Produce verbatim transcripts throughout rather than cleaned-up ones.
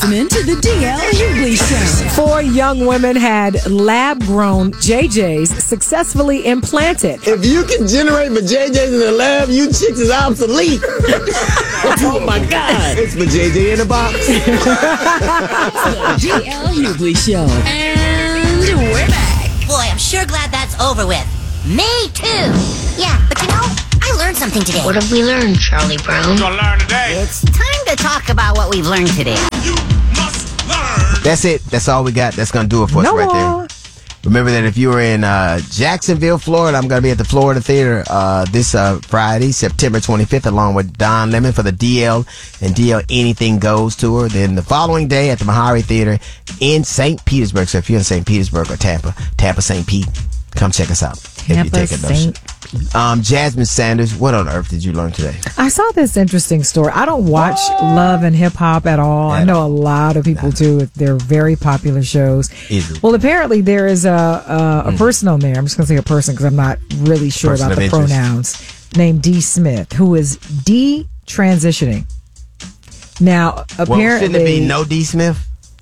listening to the D L Hughley Show. Four young women had lab-grown J Js successfully implanted. If you can generate my J Js in the lab, you chicks is obsolete. Oh my God. It's my J J in a box. The D L Hughley Show. And we're back. Boy, I'm sure glad that's over with. Me too. Yeah, but you know, I learned something today. What have we learned, Charlie Brown? You're gonna learn today. It's time to talk about what we've learned today. You must learn. That's it. That's all we got. That's going to do it for No us right more. there. Remember that if you are in uh, Jacksonville, Florida, I'm going to be at the Florida Theater uh, this uh, Friday, September twenty-fifth, along with Don Lemon for the D L and D L Anything Goes tour. Then the following day at the Meharry Theater in Saint Petersburg. So if you're in Saint Petersburg or Tampa, Tampa, Saint Pete, come check us out. Tampa, if you take a Saint Um, Jasmine Sanders, what on earth did you learn today? I saw this interesting story. I don't watch Love and Hip Hop at all. I know a lot of people do. They're very popular shows. Is it? Well, apparently there is a a, a Mm. person on there. I'm just going to say a person because I'm not really sure Person about of the interest. pronouns. Named D. Smith, who is de-transitioning. Now, Well, apparently, shouldn't it be no D. Smith?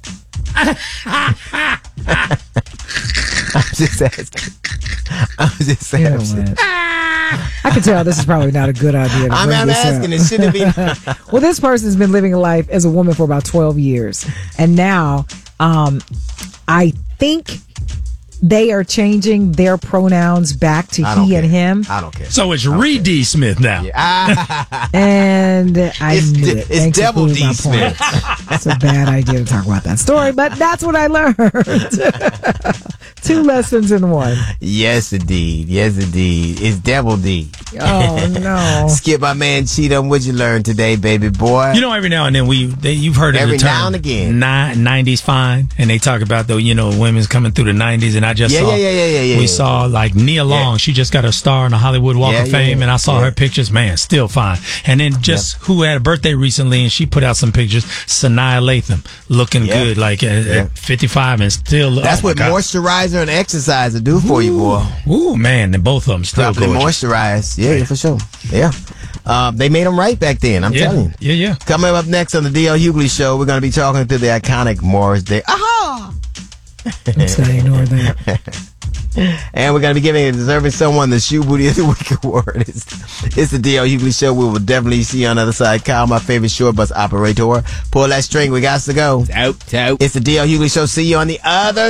I'm just asking. I'm just You know asking. what? I can tell this is probably not a good idea to I'm, bring I'm this asking. up. It shouldn't it be? Well, this person's been living a life as a woman for about twelve years. And now, um, I think they are changing their pronouns back to I don't he care. and him. I don't care. So it's Reed D. Smith now. Ah, And I It's knew d- it. it's Thanks for Devil proving D. my Smith. point. It's a bad idea to talk about that story, but that's what I learned. Two lessons in one. yes, indeed. Yes, indeed. It's Devil D. Oh, no. Skip, my man, Cheatham. What'd you learn today, baby boy? You know, every now and then we they, you've heard of Every the term now and again. ni- nineties fine, and they talk about the you know women's coming through the nineties, and I just Yeah, saw yeah, yeah, yeah, yeah, yeah, we yeah. saw like Nia Long, Yeah. she just got a star on the Hollywood Walk Yeah, of yeah, Fame, yeah. and I saw Yeah. her pictures, man, still fine. And then just who had a birthday recently, and she put out some pictures, Sanaa Lathan, looking Yeah. good, like at, Yeah. at fifty-five and still. That's oh my what God. moisturizer and exercise will do for you, boy. Ooh, man, and both of them still Properly gorgeous. moisturized. Yeah, yeah, for sure. Yeah. Um, they made them right back then, I'm Yeah, telling you. yeah, yeah. Coming up next on the D L Hughley Show, we're going to be talking to the iconic Morris Day. Aha! I'm saying ignore that. And we're going to be giving a deserving someone the Shoe Booty of the Week award. It's, it's the D L Hughley Show. We will definitely see you on the other side. Kyle, my favorite short bus operator. Pull that string. We got to go. Out, out. It's the D L Hughley Show. See you on the other